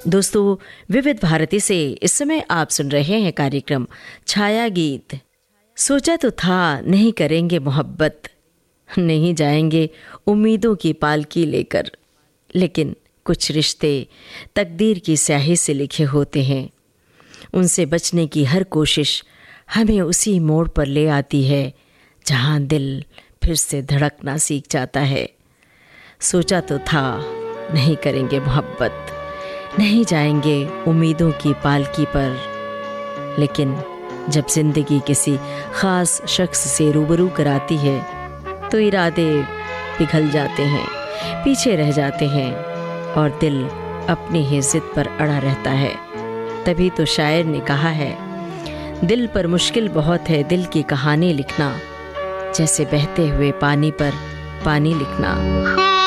दोस्तों, विविध भारती से इस समय आप सुन रहे हैं कार्यक्रम छाया गीत। सोचा तो था नहीं करेंगे मोहब्बत, नहीं जाएंगे उम्मीदों की पालकी लेकर, लेकिन कुछ रिश्ते तकदीर की स्याही से लिखे होते हैं। उनसे बचने की हर कोशिश हमें उसी मोड़ पर ले आती है जहां दिल फिर से धड़कना सीख जाता है। सोचा तो था नहीं करेंगे मोहब्बत, नहीं जाएंगे उम्मीदों की पालकी पर, लेकिन जब जिंदगी किसी ख़ास शख्स से रूबरू कराती है तो इरादे पिघल जाते हैं, पीछे रह जाते हैं और दिल अपनी ही जिद पर अड़ा रहता है। तभी तो शायर ने कहा है, दिल पर मुश्किल बहुत है दिल की कहानी लिखना, जैसे बहते हुए पानी पर पानी लिखना।